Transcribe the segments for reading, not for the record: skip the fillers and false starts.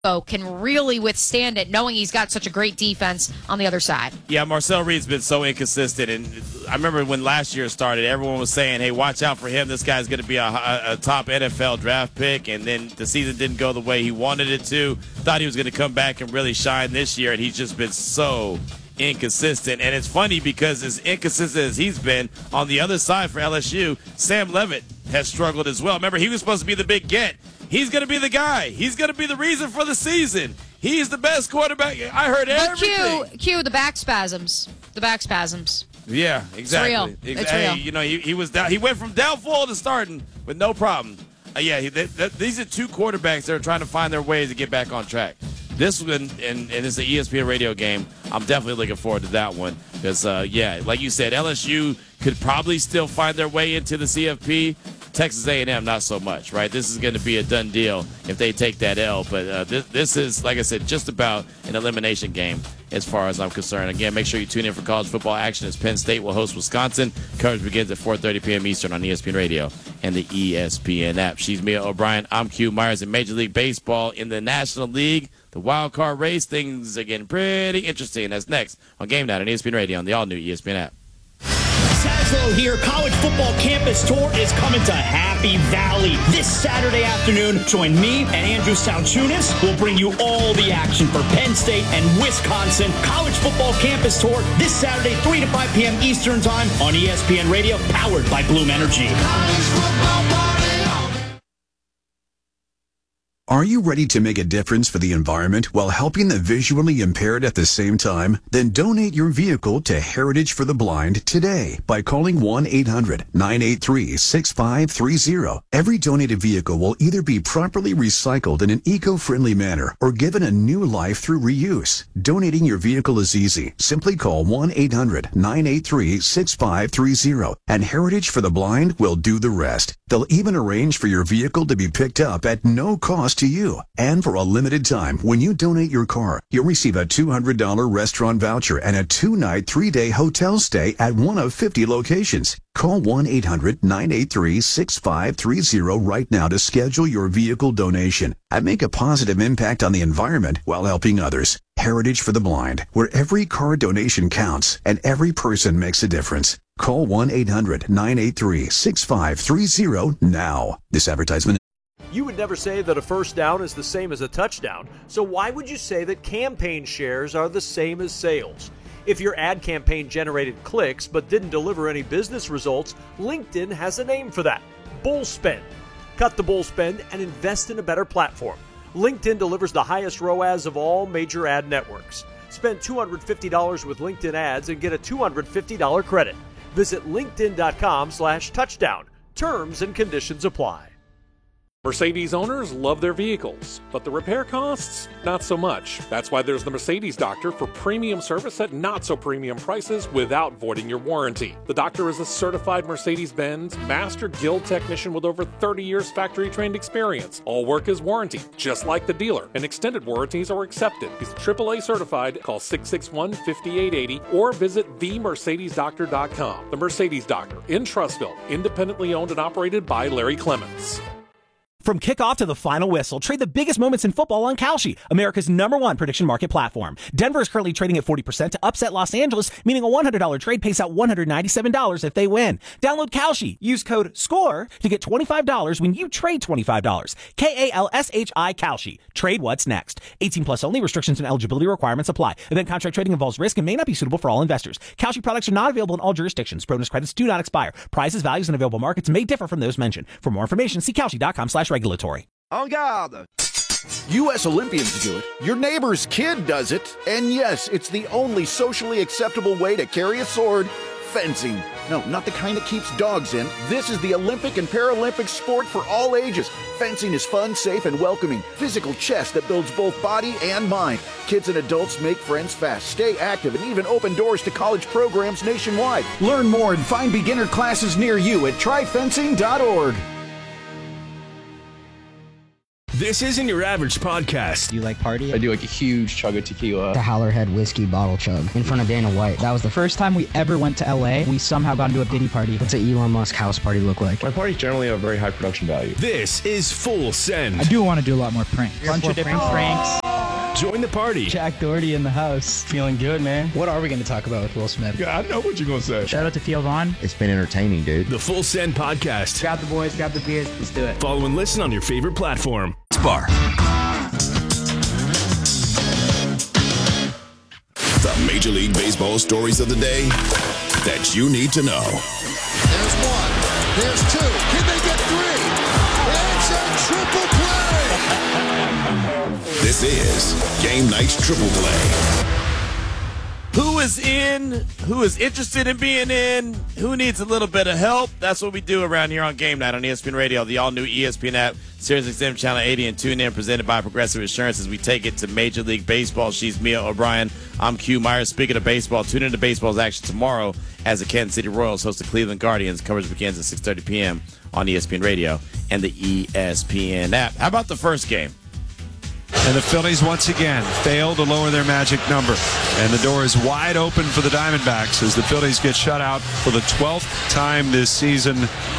can really withstand it, knowing he's got such a great defense on the other side. Yeah, Marcel Reed's been so inconsistent, and I remember when last year started, everyone was saying, hey, watch out for him. This guy's going to be a top NFL draft pick, and then the season didn't go the way he wanted it to. Thought he was going to come back and really shine this year, and he's just been so inconsistent. And it's funny because as inconsistent as he's been, on the other side for LSU, Sam Levitt has struggled as well. Remember, he was supposed to be the big get. He's going to be the guy. He's going to be the reason for the season. He's the best quarterback. I heard everything. Cue the back spasms. The back spasms. Yeah, exactly. It's real. It's real. You know, he was down. He went from downfall to starting with no problem. These are two quarterbacks that are trying to find their ways to get back on track. This one, and it's an ESPN radio game. I'm definitely looking forward to that one because, like you said, LSU could probably still find their way into the CFP. Texas A&M, not so much, right? This is going to be a done deal if they take that L. But this is, like I said, just about an elimination game as far as I'm concerned. Again, make sure you tune in for college football action as Penn State will host Wisconsin. Coverage begins at 4:30 p.m. Eastern on ESPN Radio and the ESPN app. She's Mia O'Brien. I'm Q Myers. In Major League Baseball in the National League, the wild card race, things are getting pretty interesting. That's next on Game Night on ESPN Radio on the all-new ESPN app. Saslow here. College football campus tour is coming to Happy Valley this Saturday afternoon. Join me and Andrew Salchunas. We'll bring you all the action for Penn State and Wisconsin. College football campus tour this Saturday, 3 to 5 p.m. Eastern Time on ESPN Radio, powered by Bloom Energy. Are you ready to make a difference for the environment while helping the visually impaired at the same time? Then donate your vehicle to Heritage for the Blind today by calling 1-800-983-6530. Every donated vehicle will either be properly recycled in an eco-friendly manner or given a new life through reuse. Donating your vehicle is easy. Simply call 1-800-983-6530 and Heritage for the Blind will do the rest. They'll even arrange for your vehicle to be picked up at no cost to you. And for a limited time, when you donate your car, you'll receive a $200 restaurant voucher and a 2-night, 3-day hotel stay at one of 50 locations. Call 1-800-983-6530 right now to schedule your vehicle donation and make a positive impact on the environment while helping others. Heritage for the Blind, where every car donation counts and every person makes a difference. Call 1-800-983-6530 now. This advertisement. You would never say that a first down is the same as a touchdown, so why would you say that campaign shares are the same as sales? If your ad campaign generated clicks but didn't deliver any business results, LinkedIn has a name for that: bull spend. Cut the bull spend and invest in a better platform. LinkedIn delivers the highest ROAS of all major ad networks. Spend $250 with LinkedIn ads and get a $250 credit. Visit linkedin.com/touchdown. Terms and conditions apply. Mercedes owners love their vehicles, but the repair costs, not so much. That's why there's the Mercedes Doctor for premium service at not so premium prices without voiding your warranty. The Doctor is a certified Mercedes-Benz Master Guild technician with over 30 years factory-trained experience. All work is warranty, just like the dealer, and extended warranties are accepted. He's AAA certified. Call 661-5880 or visit themercedesdoctor.com. The Mercedes Doctor in Trussville, independently owned and operated by Larry Clements. From kickoff to the final whistle, trade the biggest moments in football on Kalshi, America's #1 prediction market platform. Denver is currently trading at 40% to upset Los Angeles, meaning a $100 trade pays out $197 if they win. Download Kalshi. Use code SCORE to get $25 when you trade $25. KALSHI Kalshi. Trade what's next. 18 plus only. Restrictions and eligibility requirements apply. Event contract trading involves risk and may not be suitable for all investors. Kalshi products are not available in all jurisdictions. Bonus credits do not expire. Prices, values, and available markets may differ from those mentioned. For more information, see Kalshi.com/regulatory. En garde! U.S. Olympians do it. Your neighbor's kid does it. And yes, it's the only socially acceptable way to carry a sword: fencing. No, not the kind that keeps dogs in. This is the Olympic and Paralympic sport for all ages. Fencing is fun, safe, and welcoming. Physical chess that builds both body and mind. Kids and adults make friends fast, stay active, and even open doors to college programs nationwide. Learn more and find beginner classes near you at tryfencing.org. This isn't your average podcast. Do you like party? I do like a huge chug of tequila. The Howlerhead whiskey bottle chug in front of Dana White. That was the First time we ever went to LA, we somehow got into a Diddy party. What's an Elon Musk house party look like? My parties generally have very high production value. This is Full Send. I do want to do a lot more pranks. Bunch of different pranks. Join the party. Jack Doherty in the house. Feeling good, man. What are we going to talk about with Will Smith? Yeah, I know what you're going to say. Shout out to Theo Vaughn. It's been entertaining, dude. The Full Send Podcast. Grab the boys, grab the beers. Let's do it. Follow and listen on your favorite platform. Bar. The Major League Baseball stories of the day that you need to know. There's one. There's two. Can they get three? It's a triple play. This is Game Night's Triple Play. Who is in? Who is interested in being in? Who needs a little bit of help? That's what we do around here on Game Night on ESPN Radio, the all-new ESPN app, SiriusXM Channel 80, and TuneIn, presented by Progressive Insurance as we take it to Major League Baseball. She's Mia O'Brien. I'm Q Myers. Speaking of baseball, tune into baseball's action tomorrow as the Kansas City Royals host the Cleveland Guardians. Coverage begins at 6:30 p.m. on ESPN Radio and the ESPN app. How about the first game? And the Phillies once again fail to lower their magic number. And the door is wide open for the Diamondbacks as the Phillies get shut out for the 12th time this season.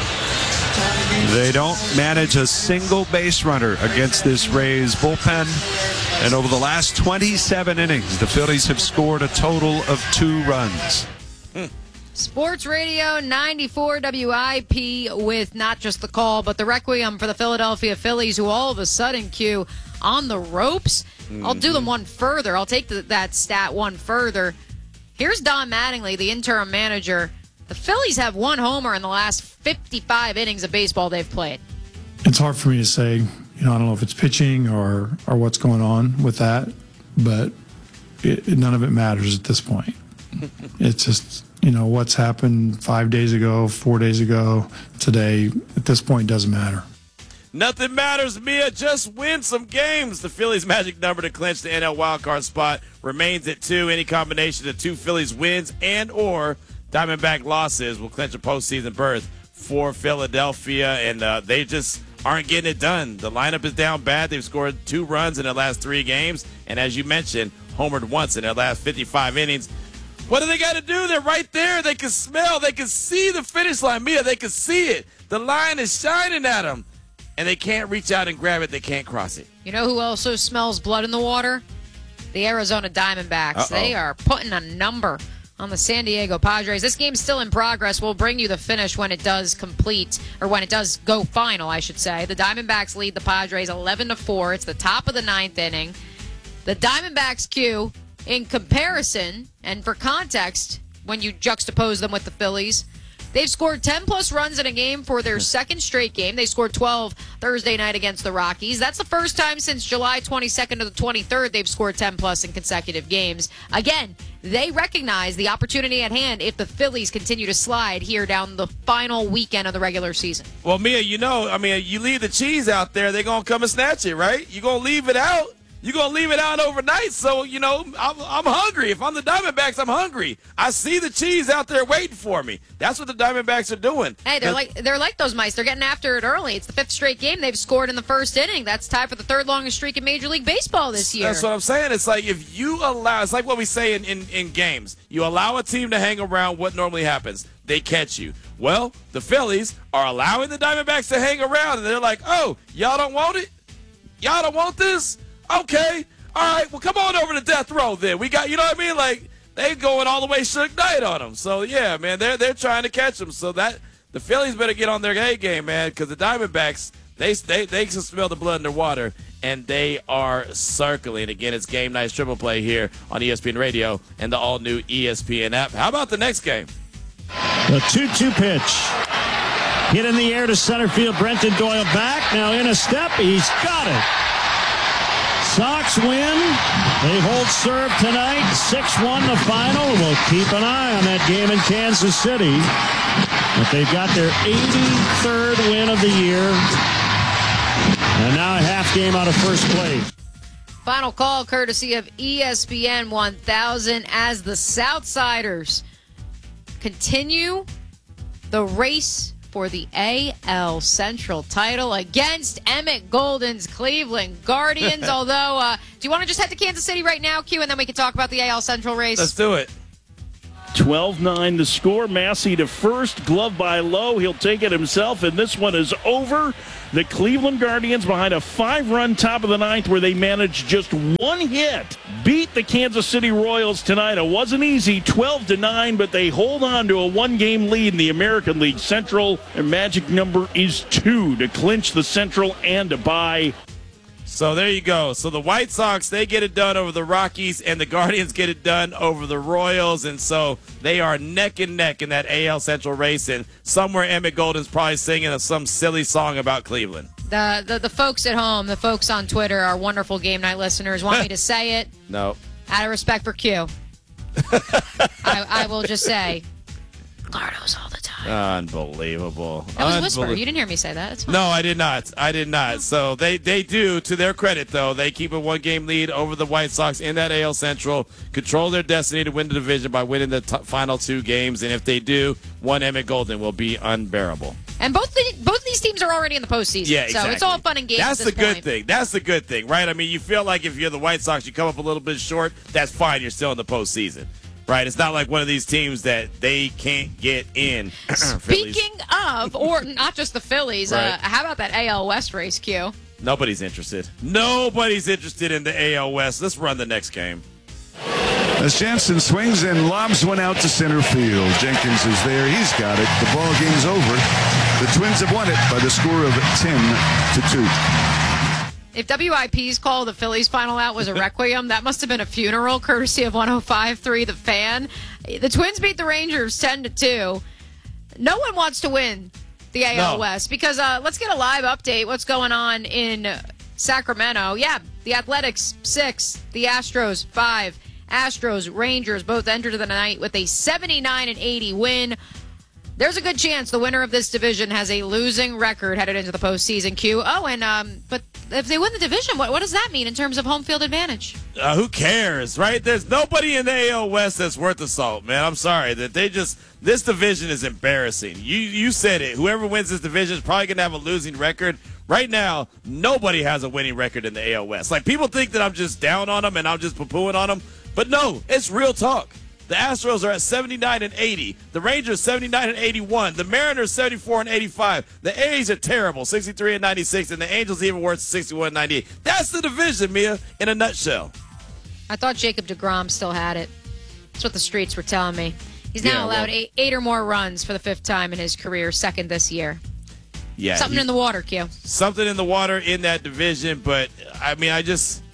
They don't manage a single base runner against this Rays bullpen. And over the last 27 innings, the Phillies have scored a total of 2 runs. Sports Radio 94 WIP with not just the call, but the requiem for the Philadelphia Phillies, who all of a sudden, Q, on the ropes. I'll do them one further. I'll take that stat one further. Here's Don Mattingly, the interim manager. The Phillies have 1 homer in the last 55 innings of baseball they've played. It's hard for me to say. I don't know if it's pitching or what's going on with that, but none of it matters at this point. It's just, what's happened 5 days ago, 4 days ago, today, at this point, doesn't matter. Nothing matters, Mia. Just win some games. The Phillies' magic number to clinch the NL wildcard spot remains at 2. Any combination of 2 Phillies wins and or Diamondback losses will clinch a postseason berth for Philadelphia, and they just aren't getting it done. The lineup is down bad. They've scored 2 runs in their last 3 games, and as you mentioned, homered once in their last 55 innings. What do they got to do? They're right there. They can smell. They can see the finish line. Mia, they can see it. The line is shining at them. And they can't reach out and grab it. They can't cross it. You know who also smells blood in the water? The Arizona Diamondbacks. Uh-oh. They are putting a number on the San Diego Padres. This game's still in progress. We'll bring you the finish when it does complete, or when it does go final, I should say. The Diamondbacks lead the Padres 11-4. It's the top of the 9th inning. The Diamondbacks, Q, in comparison, and for context, when you juxtapose them with the Phillies, they've scored 10-plus runs in a game for their second straight game. They scored 12 Thursday night against the Rockies. That's the first time since July 22nd to the 23rd they've scored 10-plus in consecutive games. Again, they recognize the opportunity at hand if the Phillies continue to slide here down the final weekend of the regular season. Well, Mia, you leave the cheese out there, they're going to come and snatch it, right? You're going to leave it out. You're going to leave it out overnight, so, I'm hungry. If I'm the Diamondbacks, I'm hungry. I see the cheese out there waiting for me. That's what the Diamondbacks are doing. Hey, they're like those mice. They're getting after it early. It's the 5th straight game they've scored in the first inning. That's tied for the 3rd longest streak in Major League Baseball this year. That's what I'm saying. It's like if you allow – it's like what we say in games. You allow a team to hang around, what normally happens? They catch you. Well, the Phillies are allowing the Diamondbacks to hang around, and they're like, oh, y'all don't want it? Y'all don't want this? Okay. All right. Well, come on over to death row then. We got, you know what I mean? Like, they going all the way Suge Knight on them. So, yeah, man, they're trying to catch them. So that the Phillies better get on their A game, man, because the Diamondbacks, they can smell the blood in their water, and they are circling. Again, it's Game Night's Triple Play here on ESPN Radio and the all-new ESPN app. How about the next game? The 2-2 pitch. Hit in the air to center field. Brenton Doyle back. Now in a step. He's got it. Sox win. They hold serve tonight. 6-1 the final. We'll keep an eye on that game in Kansas City. But they've got their 83rd win of the year. And now a half game out of first place. Final call courtesy of ESPN 1000 as the Southsiders continue the race for the AL Central title against Emmett Golden's Cleveland Guardians. Although, do you want to just head to Kansas City right now, Q, and then we can talk about the AL Central race? Let's do it. 12-9 the score. Massey to first, glove by Lowe. He'll take it himself, and this one is over. The Cleveland Guardians behind a 5-run top of the ninth where they managed just one hit. Beat the Kansas City Royals tonight. It wasn't easy, 12-9, but they hold on to a one-game lead in the American League Central. Their magic number is 2 to clinch the Central and to bye. So there you go. So the White Sox, they get it done over the Rockies, and the Guardians get it done over the Royals. And so they are neck and neck in that AL Central race. And somewhere Emmett Golden's probably singing some silly song about Cleveland. The folks at home, the folks on Twitter, our wonderful game night listeners, want me to say it. No. Out of respect for Q. I will just say, Gardos all the time. Unbelievable. That was whisper. You didn't hear me say that. It's fine. No, I did not. So they do, to their credit, though, they keep a one-game lead over the White Sox in that AL Central, control their destiny to win the division by winning the final 2 games. And if they do, one Emmett Golden will be unbearable. And both these teams are already in the postseason. Yeah, exactly. So it's all fun and games. That's at the this good point. thing. That's the good thing, right? I mean, you feel like if you're the White Sox, you come up a little bit short. That's fine. You're still in the postseason. Right, it's not like one of these teams that they can't get in. Speaking of, or not just the Phillies, right. How about that AL West race, Q? Nobody's interested. Nobody's interested in the AL West. Let's run the next game. As Jansen swings and lobs one out to center field. Jenkins is there. He's got it. The ball game's over. The Twins have won it by the score of 10-2. If WIP's call the Phillies final out was a requiem, that must have been a funeral, courtesy of 105.3 The Fan. The Twins beat the Rangers 10-2. No one wants to win the AL West because let's get a live update. What's going on in Sacramento? Yeah, the Athletics 6, the Astros 5. Astros, Rangers both entered the night with a 79-80 win. There's a good chance the winner of this division has a losing record headed into the postseason, Q. Oh, and but if they win the division, what does that mean in terms of home field advantage? Who cares, right? There's nobody in the AL West that's worth the salt, man. I'm sorry that this division is embarrassing. You said it. Whoever wins this division is probably going to have a losing record. Right now, nobody has a winning record in the AL West. Like, people think that I'm just down on them and I'm just poo-pooing on them. But no, it's real talk. The Astros are at 79-80. The Rangers 79-81. The Mariners 74-85. The A's are terrible, 63-96, and the Angels even worse, 61-98. That's the division, Mia, in a nutshell. I thought Jacob deGrom still had it. That's what the streets were telling me. He's now allowed 8 or more runs for the 5th time in his career, second this year. Yeah, something in the water, Q. Something in the water in that division, but I mean, I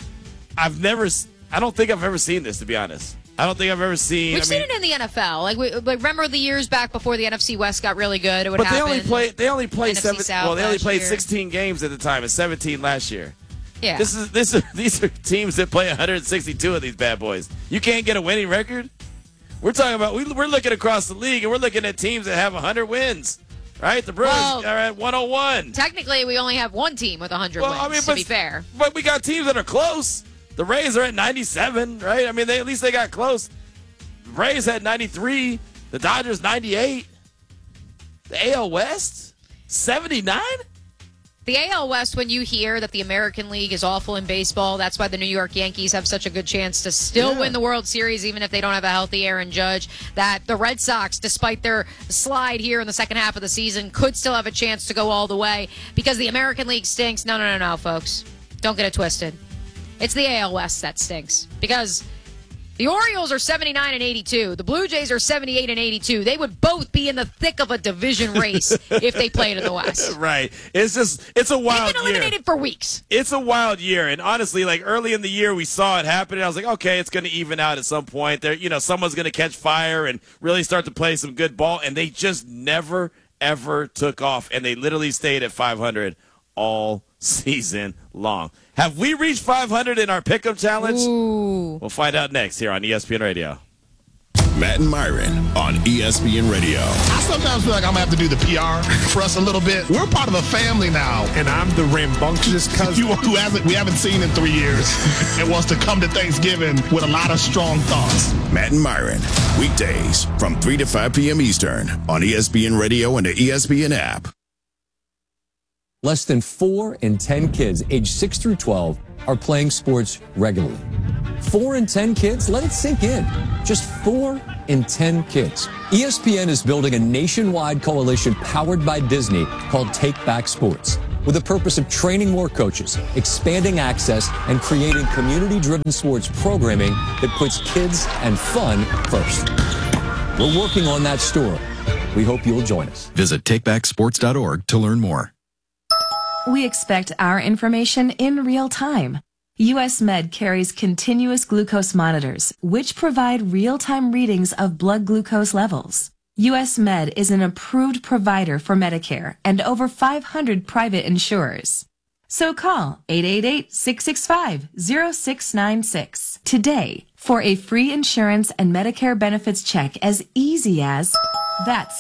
don't think I've ever seen this, to be honest. I don't think I've ever seen. We've seen it in the NFL. Like remember the years back before the NFC West got really good. It would happen. They only played 16 year. games at the time, and 17 last year. Yeah. These are teams that play 162 of these bad boys. You can't get a winning record. We're talking about we're looking across the league, and we're looking at teams that have 100 wins. Right, the Brewers are at 101. Technically, we only have one team with 100 wins. To be fair, but we got teams that are close. The Rays are at 97, right? I mean, at least they got close. The Rays had 93. The Dodgers 98. The AL West 79. The AL West, when you hear that the American League is awful in baseball, that's why the New York Yankees have such a good chance to still win the World Series, even if they don't have a healthy Aaron Judge. That the Red Sox, despite their slide here in the second half of the season, could still have a chance to go all the way because the American League stinks. No, folks. Don't get it twisted. It's the AL West that stinks because the Orioles are 79-82. The Blue Jays are 78-82. They would both be in the thick of a division race if they played in the West. Right. It's a wild year. They've been eliminated for weeks. It's a wild year. And honestly, like early in the year, we saw it happen. And I was like, okay, it's going to even out at some point. There, someone's going to catch fire and really start to play some good ball. And they just never, ever took off. And they literally stayed at 500 all season long. Have we reached 500 in our Pick'em Challenge? Ooh. We'll find out next here on ESPN Radio. Matt and Myron on ESPN Radio. I sometimes feel like I'm going to have to do the PR for us a little bit. We're part of a family now. And I'm the rambunctious cousin we haven't seen in 3 years and wants to come to Thanksgiving with a lot of strong thoughts. Matt and Myron, weekdays from 3 to 5 p.m. Eastern on ESPN Radio and the ESPN app. Less than 4 in 10 kids aged 6 through 12 are playing sports regularly. 4 in 10 kids? Let it sink in. Just 4 in 10 kids. ESPN is building a nationwide coalition powered by Disney called Take Back Sports, with the purpose of training more coaches, expanding access, and creating community-driven sports programming that puts kids and fun first. We're working on that story. We hope you'll join us. Visit takebacksports.org to learn more. We expect our information in real time. US Med carries continuous glucose monitors, which provide real-time readings of blood glucose levels. US Med is an approved provider for Medicare and over 500 private insurers. So call 888-665-0696 today for a free insurance and Medicare benefits check as easy as... That's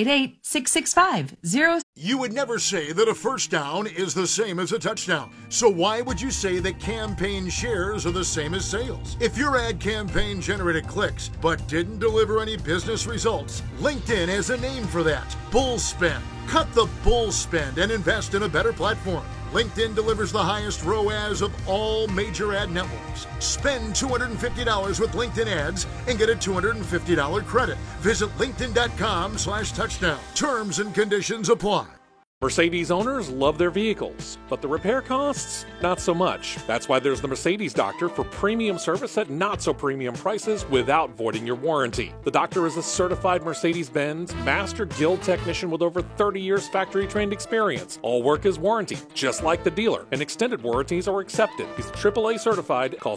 888-665-0696. You would never say that a first down is the same as a touchdown. So why would you say that campaign shares are the same as sales? If your ad campaign generated clicks but didn't deliver any business results, LinkedIn has a name for that. Bull spend. Cut the bull spend and invest in a better platform. LinkedIn delivers the highest ROAS of all major ad networks. Spend $250 with LinkedIn ads and get a $250 credit. Visit linkedin.com/touchdown. Terms and conditions apply. Mercedes owners love their vehicles, but the repair costs, not so much. That's why there's the Mercedes Doctor for premium service at not so premium prices without voiding your warranty. The doctor is a certified Mercedes-Benz Master Guild technician with over 30 years factory-trained experience. All work is warranted, just like the dealer, and extended warranties are accepted. He's AAA certified. Call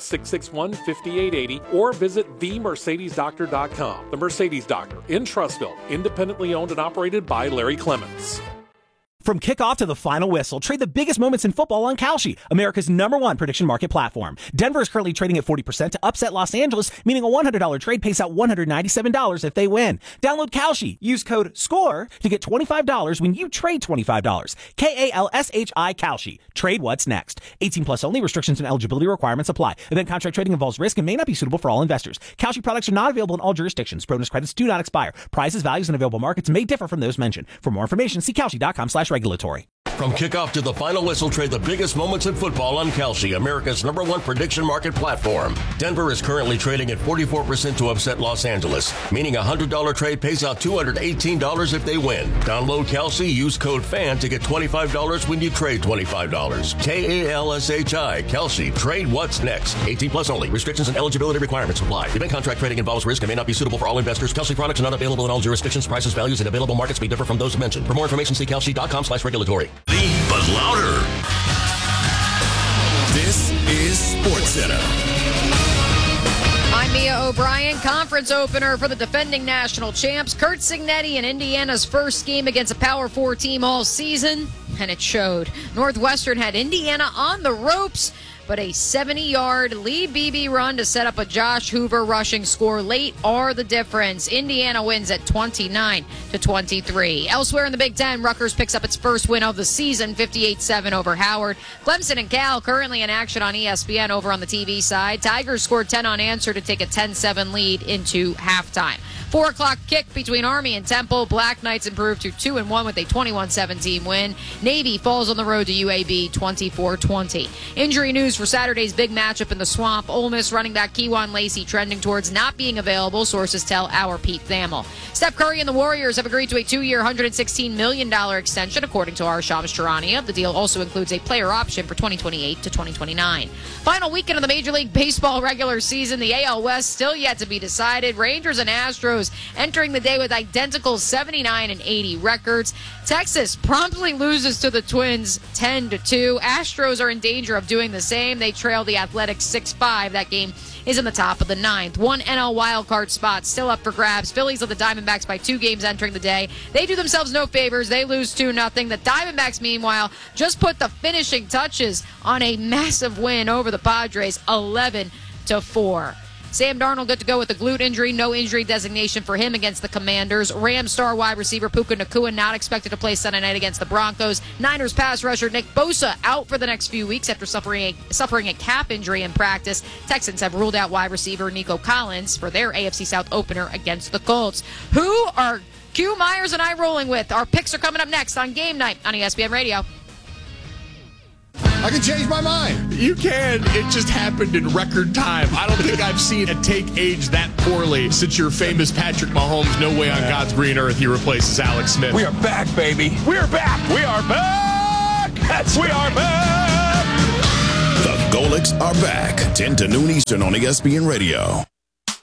661-5880 or visit themercedesdoctor.com. The Mercedes Doctor in Trussville, independently owned and operated by Larry Clements. From kickoff to the final whistle, trade the biggest moments in football on Kalshi, America's #1 prediction market platform. Denver is currently trading at 40% to upset Los Angeles, meaning a $100 trade pays out $197 if they win. Download Kalshi. Use code SCORE to get $25 when you trade $25. KALSHI Kalshi. Trade what's next. 18 plus only. Restrictions and eligibility requirements apply. Event contract trading involves risk and may not be suitable for all investors. Kalshi products are not available in all jurisdictions. Bonus credits do not expire. Prices, values, and available markets may differ from those mentioned. For more information, see Kalshi.com/regulatory. From kickoff to the final whistle, trade the biggest moments in football on Kalshi, America's #1 prediction market platform. Denver is currently trading at 44% to upset Los Angeles, meaning a $100 trade pays out $218 if they win. Download Kalshi, use code FAN to get $25 when you trade $25. KALSHI, Kalshi, trade what's next. 18 plus only. Restrictions and eligibility requirements apply. Event contract trading involves risk and may not be suitable for all investors. Kalshi products are not available in all jurisdictions. Prices, values, and available markets may differ from those mentioned. For more information, see Kalshi.com/regulatory. But louder. This is SportsCenter. I'm Mia O'Brien. Conference opener for the defending national champs. Curt Cignetti in Indiana's first game against a Power 4 team all season, and it showed. Northwestern had Indiana on the ropes, but a 70-yard Lee Beebe run to set up a Josh Hoover rushing score late are the difference. Indiana wins at 29-23. Elsewhere in the Big Ten, Rutgers picks up its first win of the season, 58-7 over Howard. Clemson and Cal currently in action on ESPN over on the TV side. Tigers scored 10 unanswered to take a 10-7 lead into halftime. 4 o'clock kick between Army and Temple. Black Knights improved to 2-1 with a 21-17 win. Navy falls on the road to UAB 24-20. Injury news for Saturday's big matchup in the Swamp. Ole Miss running back Kejuan Lacey trending towards not being available, sources tell our Pete Thamel. Steph Curry and the Warriors have agreed to a 2-year, $116 million extension, according to our Shams Charania. The deal also includes a player option for 2028 to 2029. Final weekend of the Major League Baseball regular season. The AL West still yet to be decided. Rangers and Astros entering the day with identical 79 and 80 records. Texas promptly loses to the Twins 10-2. Astros are in danger of doing the same. They trail the Athletics 6-5. That game is in the top of the 9th. One NL wildcard spot still up for grabs. Phillies of the Diamondbacks by 2 games entering the day. They do themselves no favors. They lose 2-0. The Diamondbacks, meanwhile, just put the finishing touches on a massive win over the Padres, 11-4. Sam Darnold good to go with a glute injury. No injury designation for him against the Commanders. Rams star wide receiver Puka Nacua not expected to play Sunday night against the Broncos. Niners pass rusher Nick Bosa out for the next few weeks after suffering a calf injury in practice. Texans have ruled out wide receiver Nico Collins for their AFC South opener against the Colts. Who are Q, Myers, and I rolling with? Our picks are coming up next on Game Night on ESPN Radio. I can change my mind. You can. It just happened in record time. I don't think I've seen a take age that poorly since your famous Patrick Mahomes, no way on God's green earth he replaces Alex Smith. We are back, baby. We are back. We are back. We are back. The Golics are back. 10 to noon Eastern on ESPN Radio.